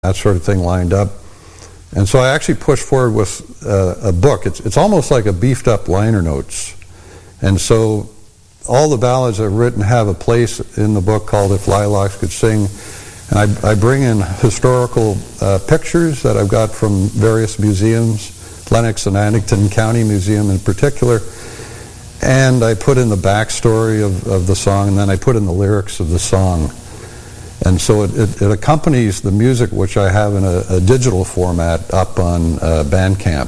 that sort of thing lined up. And so I actually pushed forward with a book. It's almost like a beefed up liner notes. And so all the ballads I've written have a place in the book called If Lilacs Could Sing. And I bring in historical pictures that I've got from various museums, Lennox and Addington County Museum in particular. And I put in the backstory of the song, and then I put in the lyrics of the song. And so it accompanies the music, which I have in a digital format up on Bandcamp.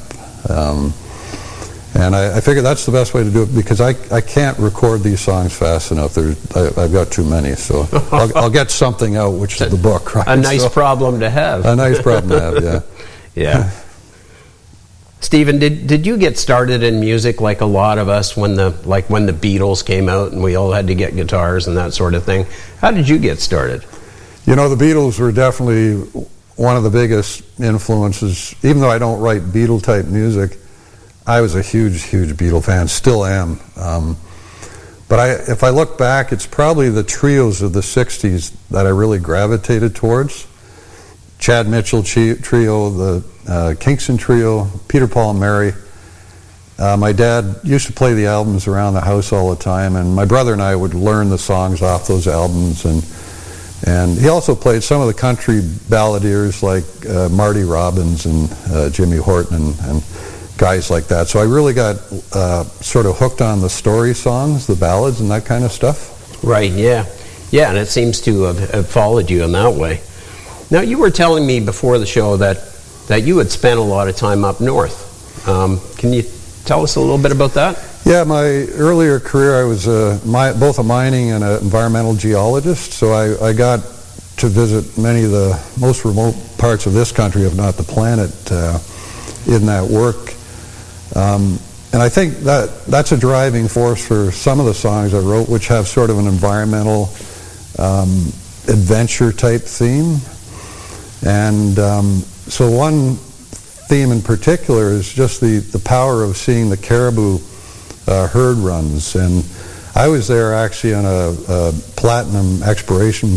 And I figure that's the best way to do it, because I can't record these songs fast enough. I've got too many, so I'll get something out, which is the book. Right? A nice problem to have. A nice problem to have, yeah. Yeah. Stephen, did you get started in music like a lot of us when the Beatles came out and we all had to get guitars and that sort of thing? How did you get started? You know, the Beatles were definitely one of the biggest influences. Even though I don't write Beatle-type music, I was a huge, huge Beatle fan, still am. But if I look back, it's probably the trios of the 60s that I really gravitated towards. Chad Mitchell Trio, the Kingston Trio, Peter, Paul, and Mary. My dad used to play the albums around the house all the time, and my brother and I would learn the songs off those albums. And he also played some of the country balladeers like Marty Robbins and Jimmy Horton and guys like that. So I really got sort of hooked on the story songs, the ballads, and that kind of stuff. Right, yeah. Yeah, and it seems to have followed you in that way. Now, you were telling me before the show that you had spent a lot of time up north. Can you tell us a little bit about that? Yeah, my earlier career, I was both a mining and an environmental geologist, so I got to visit many of the most remote parts of this country, if not the planet, in that work. And I think that's a driving force for some of the songs I wrote, which have sort of an environmental adventure-type theme. And so one theme in particular is just the power of seeing the caribou herd runs. And I was there actually on a platinum exploration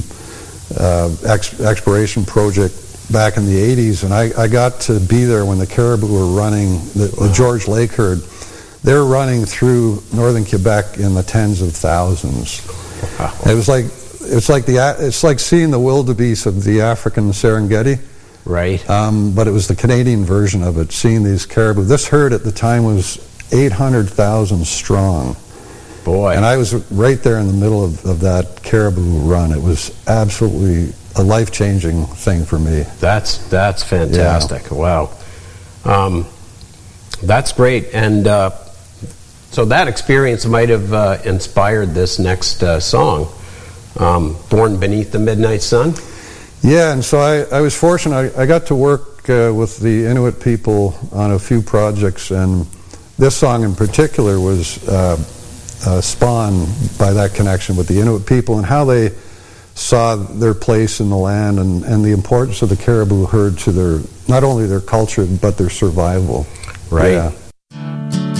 project back in the 80s, and I got to be there when the caribou were running, the George Lake herd. They're running through northern Quebec in the tens of thousands. Wow. It's like seeing the wildebeest of the African Serengeti. Right. But it was the Canadian version of it, seeing these caribou. This herd at the time was 800,000 strong. Boy. And I was right there in the middle of that caribou run. It was absolutely a life-changing thing for me. That's fantastic. Yeah. Wow. That's great. And so that experience might have inspired this next song, Born Beneath the Midnight Sun. Yeah, and so I was fortunate. I got to work with the Inuit people on a few projects, and this song in particular was spawned by that connection with the Inuit people and how they saw their place in the land and the importance of the caribou herd to not only their culture but their survival. Right. Yeah.